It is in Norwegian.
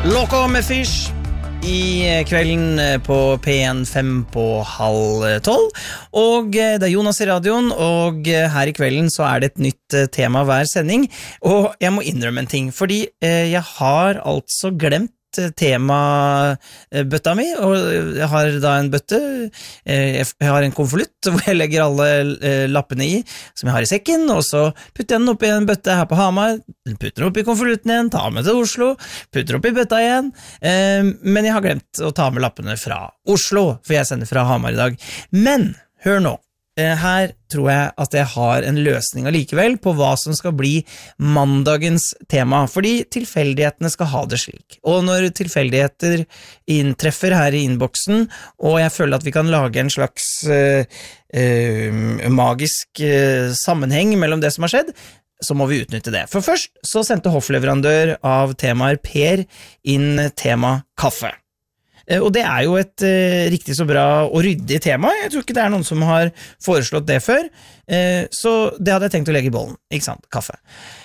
Loco med Fish I kvelden på P1 5 på 11:30 Og det Jonas I radioen Og her I kvelden så det et nytt tema hver sending Og jeg må innrømme en ting Fordi jeg har altså glemt tema-bøtta mi Og jeg har da en bøtte Jeg har en konvolutt Hvor jeg legger alle lappene I Som jeg har I sekken Og så putter jeg den opp I en bøtte her på Hamar Putter den opp I konvolutten igjen Tar med til Oslo Putter opp I bøtta igjen Men jeg har glemt å ta med lappene fra Oslo For jeg sender fra Hamar I dag Men, hør nå her tror jeg at jeg har en løsning allikevel på hva som skal bli mandagens tema, fordi tilfeldighetene skal ha det slik. Og når tilfeldigheter inntreffer her I innboksen, og jeg føler at vi kan lage en slags magisk sammenheng mellom det som har skjedd, så må vi utnytte det. For først så sendte hoffleverandør av temaer Per inn tema kaffe. Og det jo et riktig så bra og ryddig tema. Jeg tror ikke det noen som har foreslått det før. Så det hadde jeg tenkt å legge I bollen, ikke sant? Kaffe.